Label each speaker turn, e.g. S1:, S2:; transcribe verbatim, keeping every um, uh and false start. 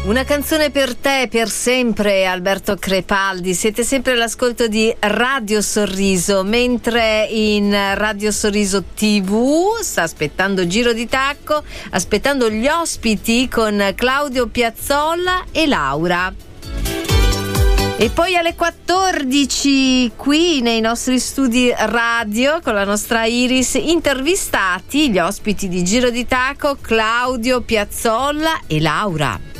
S1: Una canzone per te, per sempre, Alberto Crepaldi. Siete sempre all'ascolto di Radio Sorriso, mentre in Radio Sorriso tivù sta aspettando Giro di Tacco, aspettando gli ospiti con Claudio Piazzolla e Laura. E poi alle quattordici qui nei nostri studi radio con la nostra Iris, intervistati gli ospiti di Giro di Tacco, Claudio Piazzolla e Laura.